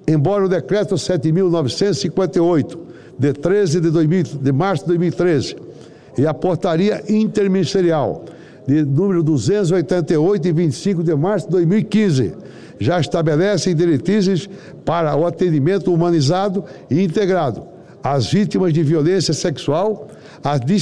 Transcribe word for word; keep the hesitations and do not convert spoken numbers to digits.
embora o decreto sete mil novecentos e cinquenta e oito, de treze de, dois mil, de março de dois mil e treze, e a portaria interministerial de número duzentos e oitenta e oito, de vinte e cinco de março de dois mil e quinze, já estabelecem diretrizes para o atendimento humanizado e integrado às vítimas de violência sexual, às